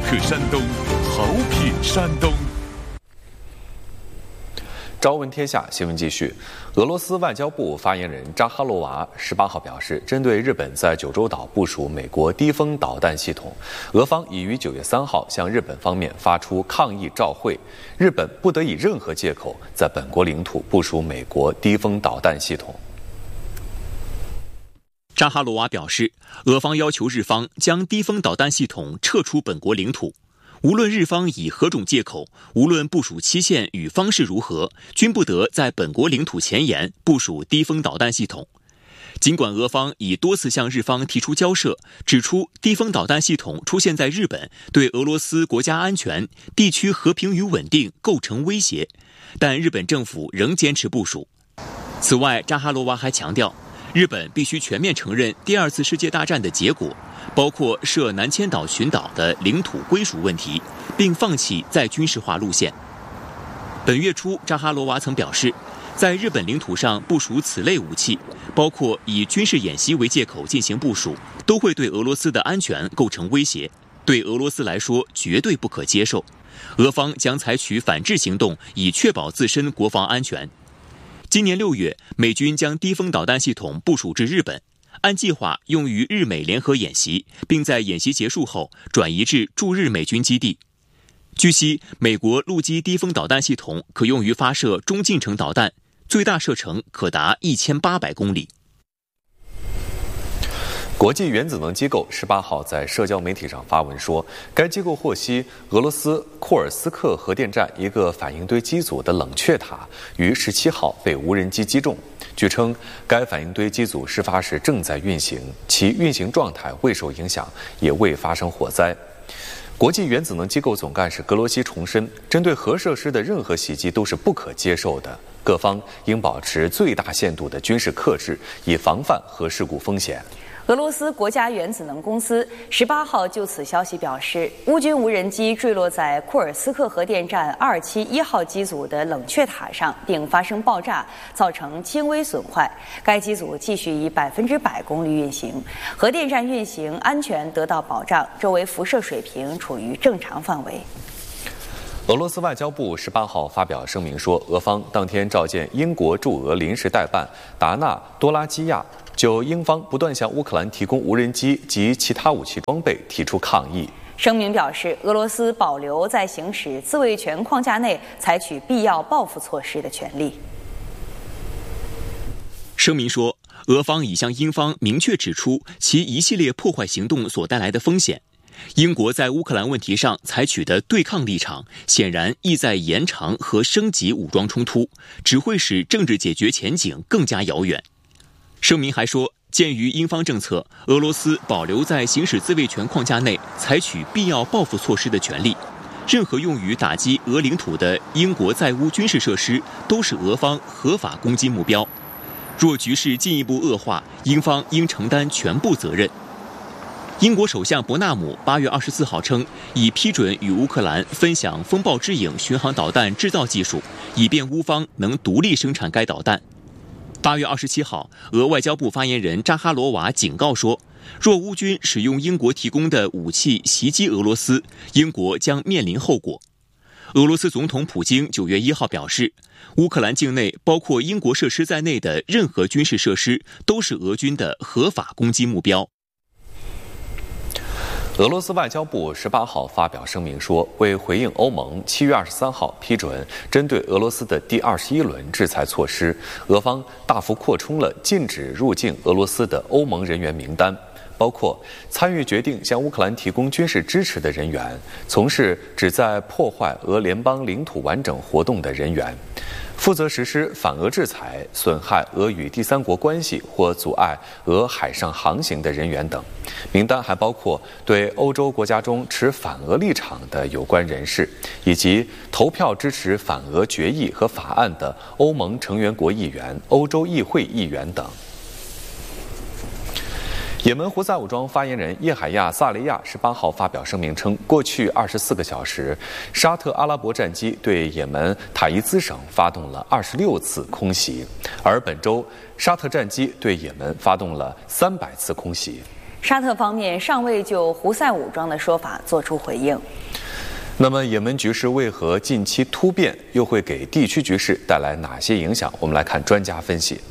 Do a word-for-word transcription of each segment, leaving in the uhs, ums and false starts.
克山东，好品山东。 朝闻天下新闻继续。俄罗斯外交部发言人扎哈罗娃十八号表示，针对日本在九州岛部署美国低风导弹系统，俄方已于九月三号向日本方面发出抗议照会，日本不得以任何借口在本国领土部署美国低风导弹系统。 扎哈罗娃表示，俄方要求日方将低风导弹系统撤出本国领土。无论日方以何种借口，无论部署期限与方式如何，均不得在本国领土前沿部署低风导弹系统。尽管俄方已多次向日方提出交涉，指出低风导弹系统出现在日本，对俄罗斯国家安全、地区和平与稳定构成威胁，但日本政府仍坚持部署。此外，扎哈罗娃还强调，日本必须全面承认第二次世界大战的结果，包括涉南千岛群岛的领土归属问题，并放弃再军事化路线。本月初，扎哈罗娃曾表示，在日本领土上部署此类武器，包括以军事演习为借口进行部署，都会对俄罗斯的安全构成威胁，对俄罗斯来说绝对不可接受。俄方将采取反制行动，以确保自身国防安全。今年六月，美军将低风导弹系统部署至日本，按计划用于日美联合演习，并在演习结束后转移至驻日美军基地。据悉，美国陆基低风导弹系统可用于发射中近程导弹，最大射程可达一千八百公里。 国际原子能机构十八号在社交媒体上发文说，该机构获悉俄罗斯库尔斯克核电站一个反应堆机组的冷却塔于十七号被无人机击中。据称，该反应堆机组事发时正在运行，其运行状态未受影响，也未发生火灾。国际原子能机构总干事格罗西重申，针对核设施的任何袭击都是不可接受的，各方应保持最大限度的军事克制，以防范核事故风险。 俄罗斯国家原子能公司十八号就此消息表示，乌军无人机坠落在库尔斯克核电站二七一号机组的冷却塔上，并发生爆炸，造成轻微损坏。该机组继续以百分之百功率运行，核电站运行安全得到保障，周围辐射水平处于正常范围。 俄罗斯外交部十八号发表声明说，俄方当天召见英国驻俄临时代办达纳多拉基亚，就英方不断向乌克兰提供无人机及其他武器装备提出抗议。 声明表示，俄罗斯保留在行使自卫权框架内采取必要报复措施的权利。 声明说，俄方已向英方明确指出其一系列破坏行动所带来的风险。英国在乌克兰问题上采取的对抗立场，显然意在延长和升级武装冲突，只会使政治解决前景更加遥远。声明还说，鉴于英方政策，俄罗斯保留在行使自卫权框架内采取必要报复措施的权利。任何用于打击俄领土的英国在乌军事设施都是俄方合法攻击目标。若局势进一步恶化，英方应承担全部责任。英国首相伯纳姆八月二十四号称，已批准与乌克兰分享风暴之影巡航导弹制造技术，以便乌方能独立生产该导弹。八月二十七号，俄外交部发言人扎哈罗娃警告说，若乌军使用英国提供的武器袭击俄罗斯，英国将面临后果。俄罗斯总统普京九月一号表示，乌克兰境内包括英国设施在内的任何军事设施都是俄军的合法攻击目标。 俄罗斯外交部十八号发表声明说，为回应欧盟七月二十三号批准针对俄罗斯的第二十一轮制裁措施，俄方大幅扩充了禁止入境俄罗斯的欧盟人员名单，包括参与决定向乌克兰提供军事支持的人员，从事旨在破坏俄联邦领土完整活动的人员，负责实施反俄制裁、损害俄与第三国关系或阻碍俄海上航行的人员等。名单还包括对欧洲国家中持反俄立场的有关人士，以及投票支持反俄决议和法案的欧盟成员国议员、欧洲议会议员等。也门胡塞武装发言人叶海亚·萨雷亚十八号发表声明称，过去二十四个小时，沙特阿拉伯战机对也门塔伊兹省发动了二十六次空袭，而本周沙特战机对也门发动了三百次空袭。 沙特方面尚未就胡塞武装的说法作出回应。 那么，也门局势为何近期突变，又会给地区局势带来哪些影响？我们来看专家分析。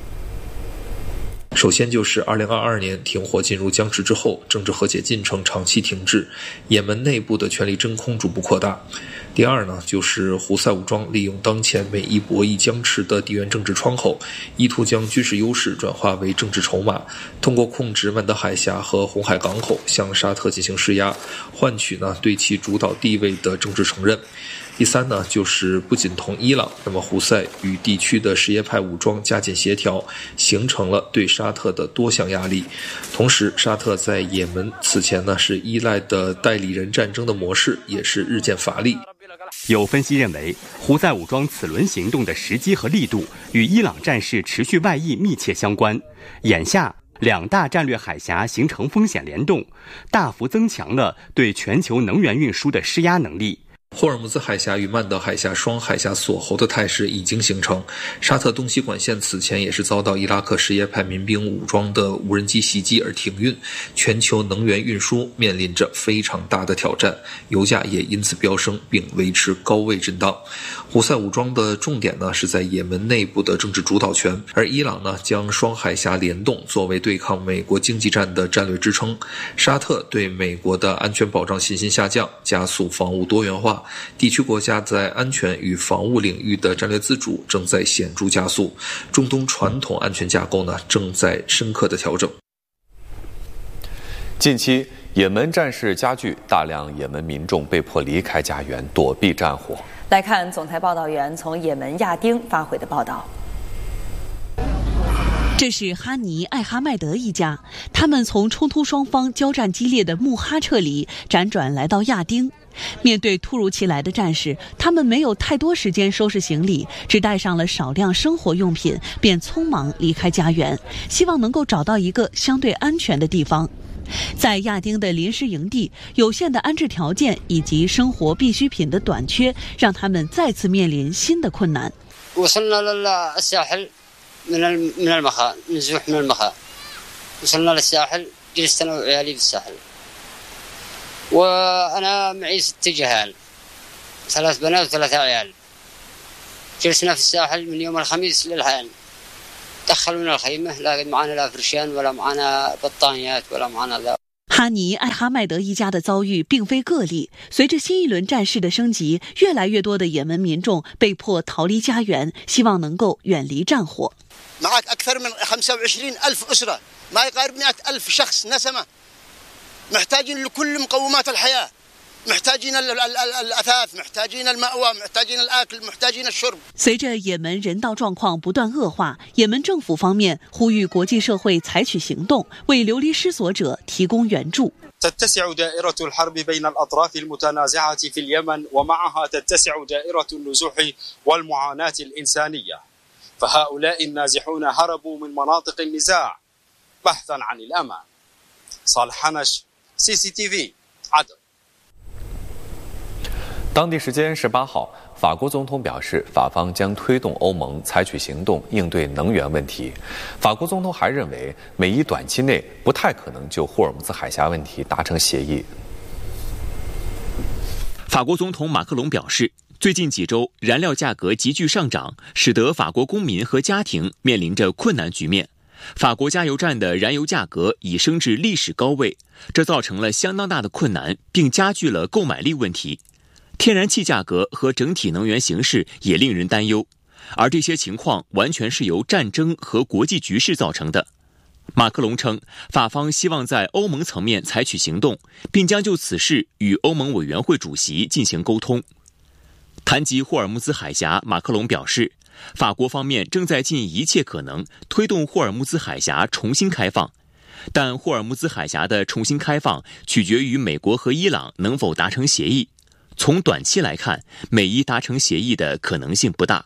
首先就是二零二二年停火进入僵持之后，政治和解进程长期停滞，也门内部的权力真空逐步扩大。第二呢，就是胡塞武装利用当前美伊博弈僵持的地缘政治窗口，意图将军事优势转化为政治筹码，通过控制曼德海峡和红海港口向沙特进行施压，换取呢对其主导地位的政治承认。第三呢，就是不仅同伊朗，那么胡塞与地区的什叶派武装加紧协调，形成了对沙特的多项压力。同时，沙特在也门此前呢是依赖的代理人战争的模式也是日渐乏力。 有分析认为，胡塞武装此轮行动的时机和力度与伊朗战事持续外溢密切相关。眼下，两大战略海峡形成风险联动，大幅增强了对全球能源运输的施压能力。 霍尔木兹海峡与曼德海峡双海峡锁喉的态势已经形成，沙特东西管线此前也是遭到伊拉克什叶派民兵武装的无人机袭击而停运，全球能源运输面临着非常大的挑战，油价也因此飙升并维持高位震荡。胡塞武装的重点呢是在也门内部的政治主导权，而伊朗呢将双海峡联动作为对抗美国经济战的战略支撑。沙特对美国的安全保障信心下降，加速防务多元化，地区国家在安全与防务领域的战略自主正在显著加速，中东传统安全架构呢正在深刻的调整。 近期也门战事加剧，大量也门民众被迫离开家园，躲避战火。 来看总台报道员从也门亚丁发回的报道。 这是哈尼·艾哈迈德一家，他们从冲突双方交战激烈的穆哈彻里辗转来到亚丁。面对突如其来的战事，他们没有太多时间收拾行李，只带上了少量生活用品，便匆忙离开家园，希望能够找到一个相对安全的地方。在亚丁的临时营地，有限的安置条件以及生活必需品的短缺，让他们再次面临新的困难。 من من المخا نزوح من المخا وصلنا للساحل جلست انا وعيالي في الساحل وانا معي ست جهال ثلاث بنات وثلاثة عيال جلسنا في الساحل من يوم الخميس للحين دخلونا الخيمة لا معنا لا فرشان ولا معنا بطانيات ولا معنا لا。 哈尼·艾哈迈德一家的遭遇并非个例，随着新一轮战事的升级，越来越多的也门民众被迫逃离家园，希望能够远离战火。 معك أكثر من خمسة وعشرين ألف أسرة ما يقارب مئة ألف شخص نسمة محتاجين لكل مقومات الحياة محتاجين الأثاث محتاجين المأوى محتاجين الأكل محتاجين الشرب。 随着也门人道状况不断恶化，也门政府方面呼吁国际社会采取行动，为流离失所者提供援助。 تتسع دائرة الحرب بين الأطراف المتنازعة في اليمن ومعها تتسع دائرة النزوح والمعاناة الإنسانية فهؤلاء النازحون هربوا من مناطق النزاع بحثا عن الأمان. صالح حنش سي سي تي في عدن。 当地时间十八号，法国总统表示，法方将推动欧盟采取行动应对能源问题。法国总统还认为，美伊短期内不太可能就霍尔木兹海峡问题达成协议。 法国总统马克龙表示，最近几周燃料价格急剧上涨，使得法国公民和家庭面临着困难局面。法国加油站的燃油价格已升至历史高位，这造成了相当大的困难，并加剧了购买力问题。天然气价格和整体能源形势也令人担忧，而这些情况完全是由战争和国际局势造成的。马克龙称，法方希望在欧盟层面采取行动，并将就此事与欧盟委员会主席进行沟通。谈及霍尔木兹海峡，马克龙表示，法国方面正在尽一切可能推动霍尔木兹海峡重新开放，但霍尔木兹海峡的重新开放取决于美国和伊朗能否达成协议。从短期来看，美伊达成协议的可能性不大。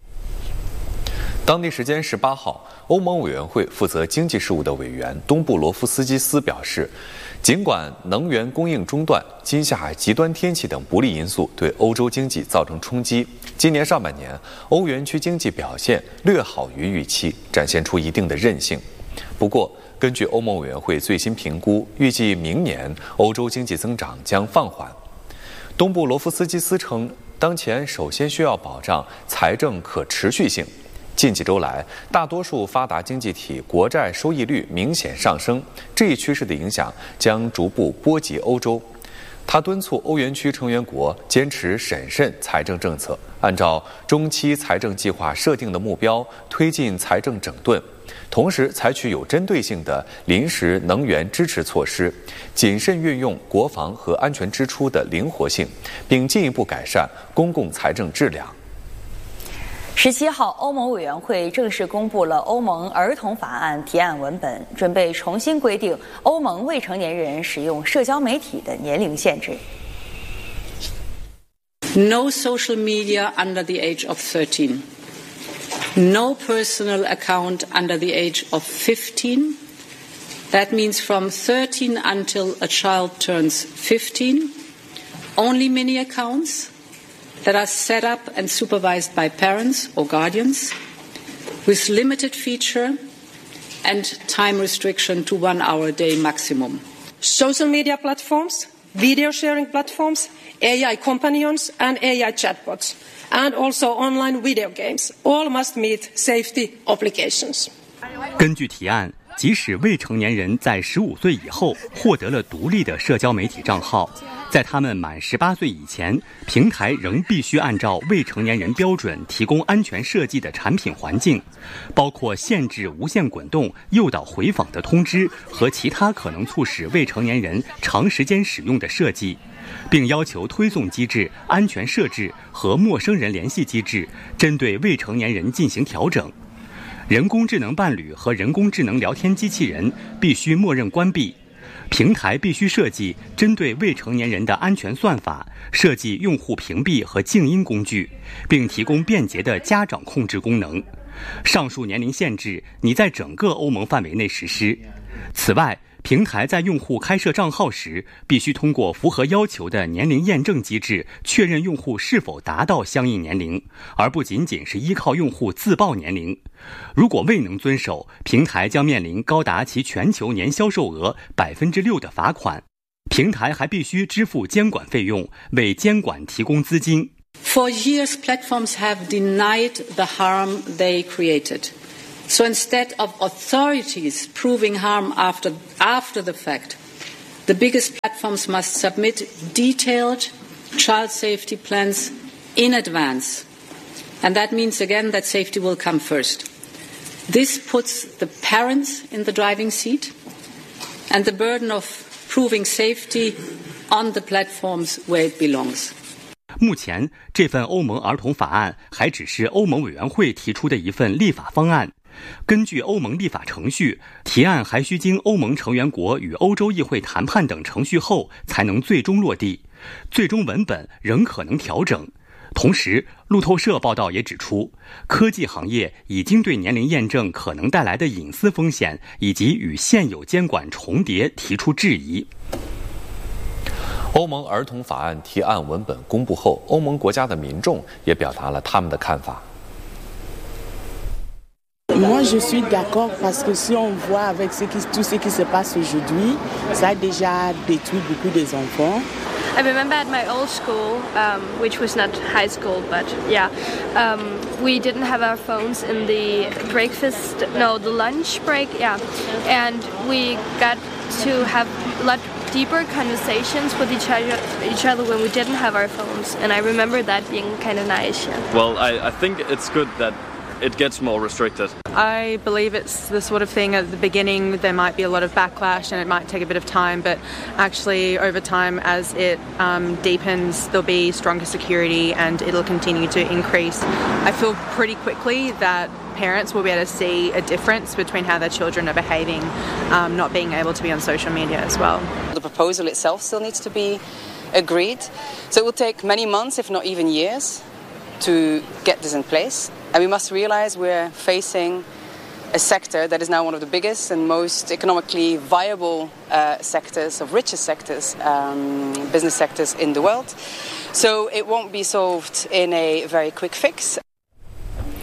当地时间十八号，欧盟委员会负责经济事务的委员东布罗夫斯基斯表示，尽管能源供应中断、今夏极端天气等不利因素对欧洲经济造成冲击，今年上半年欧元区经济表现略好于预期，展现出一定的韧性。 不过，根据欧盟委员会最新评估，预计明年欧洲经济增长将放缓。东部罗夫斯基斯称，当前首先需要保障财政可持续性。近几周来，大多数发达经济体国债收益率明显上升，这一趋势的影响将逐步波及欧洲。他敦促欧元区成员国坚持审慎财政政策，按照中期财政计划设定的目标推进财政整顿，同时采取有针对性的临时能源支持措施，谨慎运用国防和安全支出的灵活性，并进一步改善公共财政质量。 十七号，欧盟委员会正式公布了欧盟儿童法案提案文本，准备重新规定欧盟未成年人使用社交媒体的年龄限制。 No social media under the age of thirteen. No personal account under the age of fifteen. That means from thirteen until a child turns fifteen. Only mini accounts that are set up and supervised by parents or guardians with limited feature and time restriction to one hour a day maximum. Social media platforms, video sharing platforms, A I companions and A I chatbots, and also online video games, all must meet safety obligations. 根据提案，即使未成年人在十五岁以后获得了独立的社交媒体账号，在他们满十八岁以前，平台仍必须按照未成年人标准提供安全设计的产品环境，包括限制无限滚动、诱导回访的通知和其他可能促使未成年人长时间使用的设计，并要求推送机制、安全设置和陌生人联系机制针对未成年人进行调整。人工智能伴侣和人工智能聊天机器人必须默认关闭。平台必须设计针对未成年人的安全算法，设计用户屏蔽和静音工具，并提供便捷的家长控制功能。上述年龄限制拟在整个欧盟范围内实施。此外，平台在用户开设账号时，必须通过符合要求的年龄验证机制确认用户是否达到相应年龄，而不仅仅是依靠用户自报年龄。如果未能遵守，平台将面临高达其全球年销售额百分之六的罚款。平台还必须支付监管费用，为监管提供资金。 For years, platforms have denied the harm they created.So instead of authorities proving harm after, after the fact, the biggest platforms must submit detailed child safety plans in advance. And that means, again, that safety will come first. This puts the parents in the driving seat and the burden of proving safety on the platforms where it belongs. 目前，这份欧盟儿童法案还只是欧盟委员会提出的一份立法方案。根据欧盟立法程序，提案还需经欧盟成员国与欧洲议会谈判等程序后才能最终落地，最终文本仍可能调整。同时，路透社报道也指出，科技行业已经对年龄验证可能带来的隐私风险以及与现有监管重叠提出质疑。 欧盟儿童法案提案文本公布后，欧盟国家的民众也表达了他们的看法。 Moi, je suis d'accord parce que si on voit avec ce qui, tout ce qui se passe aujourd'hui, ça a déjà détruit beaucoup des enfants. I remember at my old school, um, which was not high school, but yeah, um, we didn't have our phones in the breakfast, no, the lunch break, yeah, and we got to have a lot deeper conversations with each other, each other when we didn't have our phones, and I remember that being kind of nice. Yeah. Well, I, I think it's good that it gets more restricted. I believe it's the sort of thing at the beginning there might be a lot of backlash and it might take a bit of time, but actually over time as it um, deepens there'll be stronger security and it'll continue to increase. I feel pretty quickly that parents will be able to see a difference between how their children are behaving, um, not being able to be on social media as well. The proposal itself still needs to be agreed, so it will take many months, if not even years, to get this in place. And we must realize we're facing a sector that is now one of the biggest and most economically viable uh, sectors, of richest sectors, um, business sectors in the world. So it won't be solved in a very quick fix.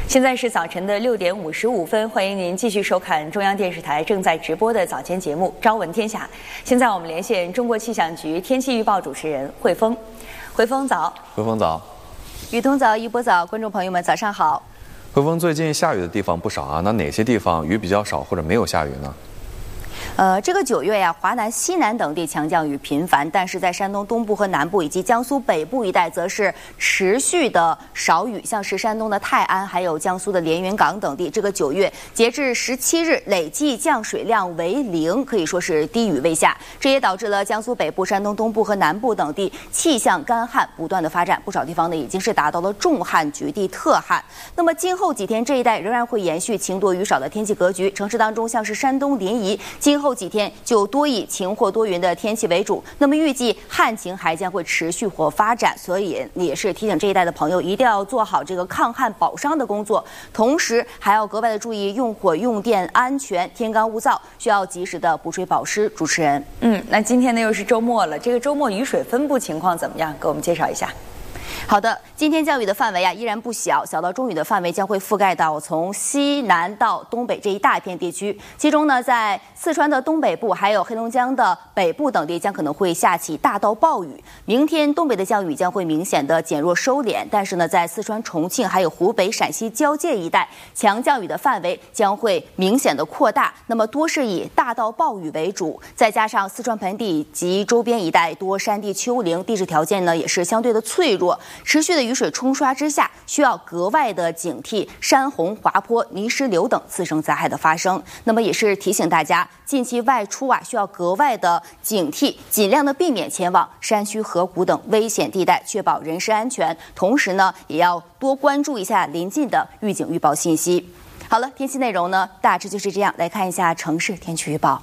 现在是早晨的六点五十五分，欢迎您继续收看中央电视台正在直播的早间节目《朝闻天下》。现在我们连线中国气象局天气预报主持人汇丰。汇丰早， 汇丰早， 雨桐早，一波早，观众朋友们早上好。 汇丰最近下雨的地方不少啊，那哪些地方雨比较少或者没有下雨呢？ 呃，这个九月呀，华南、西南等地强降雨频繁，但是在山东东部和南部以及江苏北部一带，则是持续的少雨。像是山东的泰安，还有江苏的连云港等地，这个九月截至十七日累计降水量为零，可以说是低雨未下。这也导致了江苏北部、山东东部和南部等地气象干旱不断的发展，不少地方呢已经是达到了重旱、局地特旱。那么今后几天这一带仍然会延续晴多雨少的天气格局，城市当中像是山东临沂，今后后几天就多以晴或多云的天气为主，那么预计旱情还将会持续或发展，所以也是提醒这一带的朋友一定要做好这个抗旱保墒的工作，同时还要格外的注意用火用电安全，天干物燥，需要及时的补水保湿。主持人， 嗯，那今天呢又是周末了，这个周末雨水分布情况怎么样？给我们介绍一下。 好的，今天降雨的范围啊依然不小，小到中雨的范围将会覆盖到从西南到东北这一大片地区。其中呢，在四川的东北部还有黑龙江的北部等地将可能会下起大到暴雨。明天东北的降雨将会明显的减弱收敛，但是呢，在四川、重庆还有湖北、陕西交界一带，强降雨的范围将会明显的扩大。那么多是以大到暴雨为主，再加上四川盆地及周边一带多山地丘陵，地质条件呢也是相对的脆弱。持续的雨水冲刷之下，需要格外的警惕山洪、滑坡、泥石流等次生灾害的发生。那么也是提醒大家，近期外出啊，需要格外的警惕，尽量的避免前往山区、河谷等危险地带，确保人身安全。同时呢，也要多关注一下临近的预警预报信息。好了，天气内容呢，大致就是这样。来看一下城市天气预报。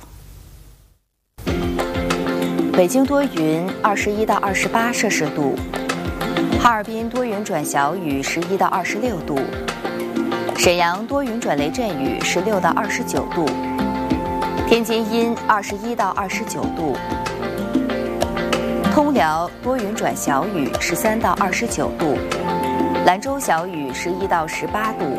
北京多云，二十一到二十八摄氏度。哈尔滨多云转小雨，十一到二十六度；沈阳多云转雷阵雨，十六到二十九度；天津阴，二十一到二十九度；通辽多云转小雨，十三到二十九度；兰州小雨，十一到十八度；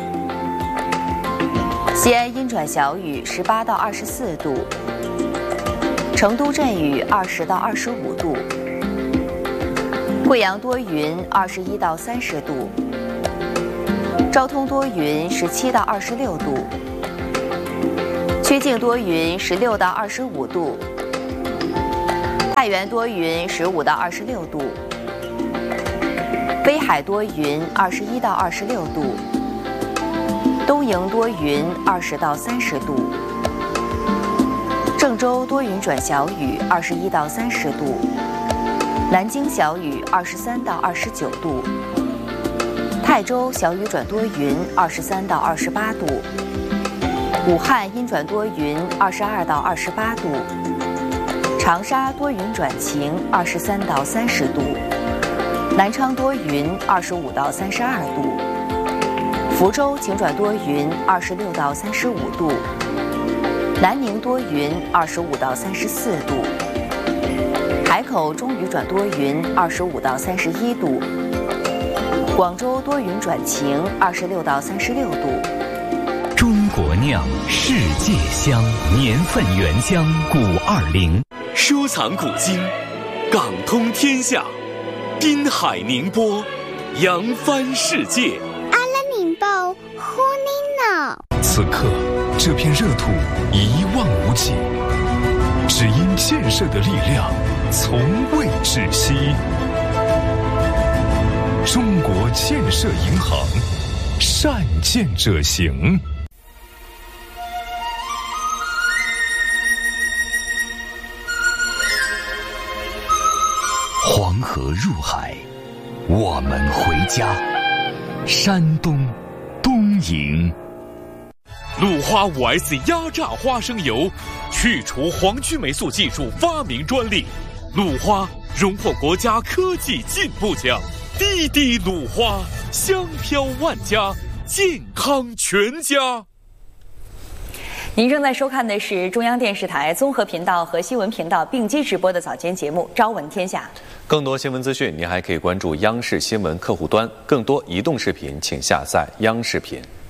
西安阴转小雨，十八到二十四度；成都阵雨，二十到二十五度。贵阳多云，二十一到三十度；昭通多云，十七到二十六度；曲靖多云，十六到二十五度；太原多云，十五到二十六度；威海多云，二十一到二十六度；东营多云，二十到三十度；郑州多云转小雨，二十一到三十度。南京小雨，二十三到二十九度；泰州小雨转多云，二十三到二十八度；武汉阴转多云，二十二到二十八度；长沙多云转晴，二十三到三十度；南昌多云，二十五到三十二度；福州晴转多云，二十六到三十五度；南宁多云，二十五到三十四度；海口中雨转多云，二十五到三十一度；广州多云转晴，二十六到三十六度。 中国酿，世界香，年份原香古二零， 收藏古今，港通天下，滨海宁波，扬帆世界。 阿拉宁报呼尼脑。 此刻，这片热土一望无际，只因建设的力量从未止息。中国建设银行，善建者行。 黄河入海，我们回家。山东东营。 鲁花 五 S 压榨花生油，去除黄曲霉素技术发明专利。鲁花荣获国家科技进步奖。滴滴鲁花，香飘万家，健康全家。 您正在收看的是中央电视台综合频道和新闻频道并机直播的早间节目《朝闻天下》。 更多新闻资讯，您还可以关注央视新闻客户端。更多移动视频，请下载央视频。